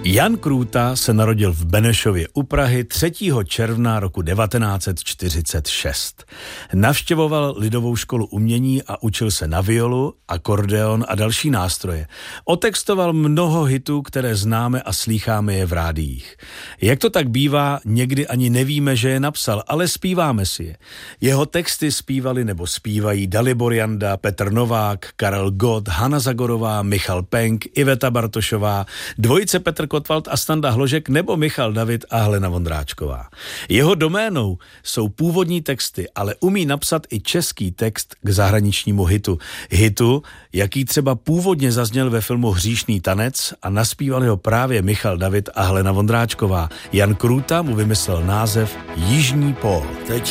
Jan Krůta se narodil v Benešově u Prahy 3. června roku 1946. Navštěvoval Lidovou školu umění a učil se na violu, akordeon a další nástroje. Otextoval mnoho hitů, které známe a slýcháme je v rádiích. Jak to tak bývá, někdy ani nevíme, že je napsal, ale zpíváme si je. Jeho texty zpívali nebo zpívají Dalibor Janda, Petr Novák, Karel Gott, Hana Zagorová, Michal Penk, Iveta Bartošová, dvojice Petr Kotwald a Standa Hložek nebo Michal David a Helena Vondráčková. Jeho doménou jsou původní texty, ale umí napsat i český text k zahraničnímu hitu. Hitu, jaký třeba původně zazněl ve filmu Hříšný tanec a naspívali ho právě Michal David a Helena Vondráčková. Jan Krůta mu vymyslel název Jižní pól. Teď